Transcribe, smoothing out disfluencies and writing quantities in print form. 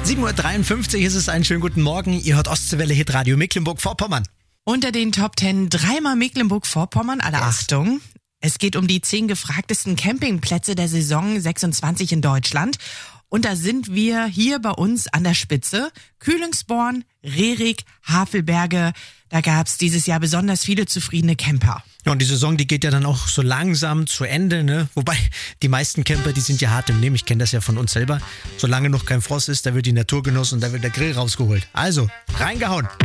7.53 Uhr ist es, einen schönen guten Morgen. Ihr hört Ostseewelle Hitradio Mecklenburg-Vorpommern. Unter den Top 10 dreimal Mecklenburg-Vorpommern, alle Achtung. Es geht um die 10 gefragtesten Campingplätze der Saison 26 in Deutschland. Und da sind wir hier bei uns an der Spitze. Kühlungsborn, Rerik, Havelberge. Da gab's dieses Jahr besonders viele zufriedene Camper. Ja, und die Saison, die geht ja dann auch so langsam zu Ende, ne? Wobei, die meisten Camper, die sind ja hart im Nehmen. Ich kenne das ja von uns selber. Solange noch kein Frost ist, da wird die Natur genossen und da wird der Grill rausgeholt. Also, reingehauen!